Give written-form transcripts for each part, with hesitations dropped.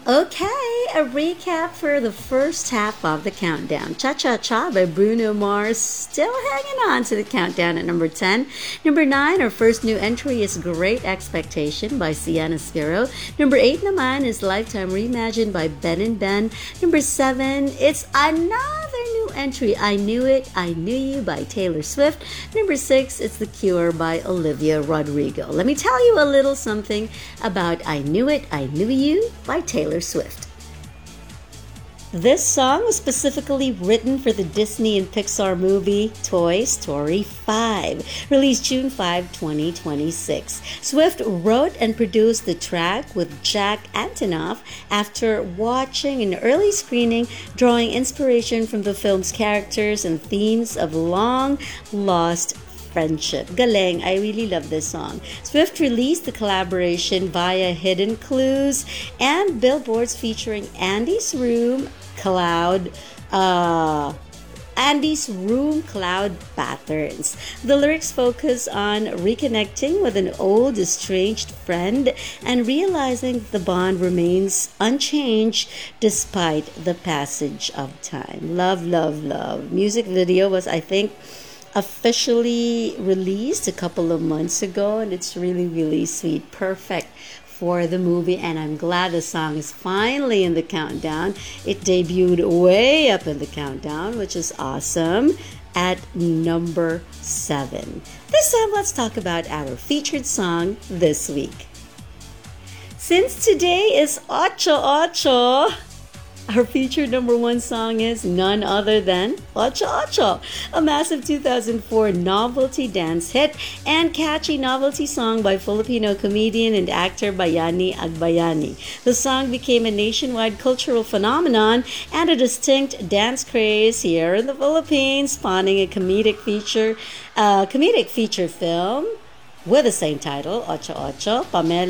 Okay, a recap for the first half of the countdown. Cha Cha Cha by Bruno Mars still hanging on to the countdown at number 10. Number 9, our first new entry is Great Expectation by Sienna Spiro. Number 8 naman is Lifetime Reimagined by Ben and Ben. Number 7, it's another new entry, I Knew It, I Knew You by Taylor Swift. Number 6, it's The Cure by Olivia Rodrigo. Let me tell you a little something about I Knew It, I Knew You by Taylor Swift. This song was specifically written for the Disney and Pixar movie Toy Story 5, released June 5, 2026. Swift wrote and produced the track with Jack Antonoff after watching an early screening, drawing inspiration from the film's characters and themes of long-lost friendship. Galing. I really love this song. Swift released the collaboration via Hidden Clues and billboards featuring Andy's Room Cloud Patterns. The lyrics focus on reconnecting with an old estranged friend and realizing the bond remains unchanged despite the passage of time. Love, love, love. Music video was, I think, officially released a couple of months ago, and it's really, really sweet. Perfect for the movie, and I'm glad the song is finally in the countdown. It debuted way up in the countdown, which is awesome, at number 7. This time, let's talk about our featured song this week. Since today is Ocho Ocho, our featured number 1 song is none other than Ocho Ocho, a massive 2004 novelty dance hit and catchy novelty song by Filipino comedian and actor Bayani Agbayani. The song became a nationwide cultural phenomenon and a distinct dance craze here in the Philippines, spawning a comedic feature film with the same title, Ocho Ocho,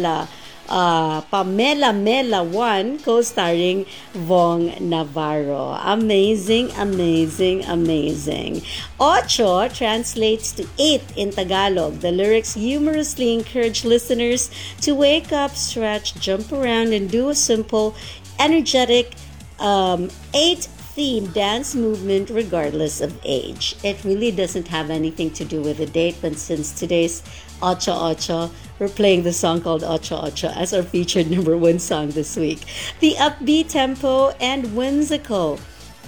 Pamela Mela 1, co-starring Vong Navarro. Amazing, amazing, amazing. Ocho translates to 8 in Tagalog. The lyrics humorously encourage listeners to wake up, stretch, jump around, and do a simple, energetic 8-theme dance movement regardless of age. It really doesn't have anything to do with the date, but since today's Ocho Ocho, we're playing the song called Ocho Ocho as our featured number 1 song this week. The upbeat tempo and whimsical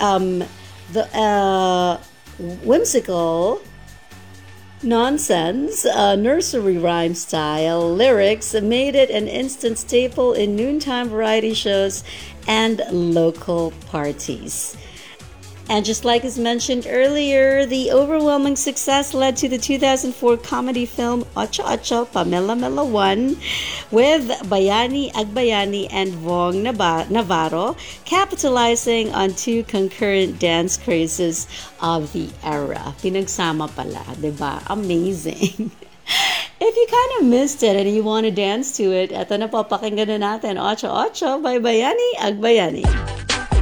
nonsense, nursery rhyme style lyrics made it an instant staple in noontime variety shows and local parties. And just like is mentioned earlier, the overwhelming success led to the 2004 comedy film Ocho Ocho, Pamela Mela 1, with Bayani Agbayani and Vong Navarro, capitalizing on 2 concurrent dance crazes of the era. Pinagsama pala, diba? Amazing. If you kind of missed it and you want to dance to it, eto na po, pakinggan na natin Ocho Ocho by Bayani Agbayani.